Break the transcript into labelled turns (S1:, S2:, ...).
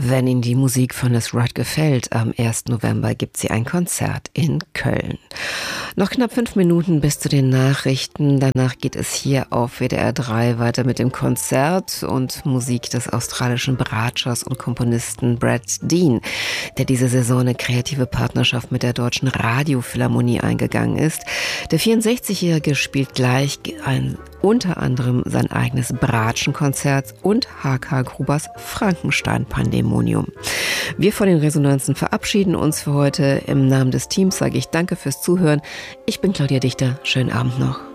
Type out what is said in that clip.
S1: Wenn Ihnen die Musik von Liz Wright gefällt, am 1. November gibt sie ein Konzert in Köln. Noch knapp 5 Minuten bis zu den Nachrichten. Danach geht es hier auf WDR 3 weiter mit dem Konzert und Musik des australischen Bratschers und Komponisten Brad Dean, der diese Saison eine kreative Partnerschaft mit der Deutschen Radiophilharmonie eingegangen ist. Der 64-Jährige spielt gleich unter anderem sein eigenes Bratschenkonzert und H.K. Grubers Frankenstein-Pandemonium. Wir von den Resonanzen verabschieden uns für heute. Im Namen des Teams sage ich danke fürs Zuhören. Ich bin Claudia Dichter. Schönen Abend noch.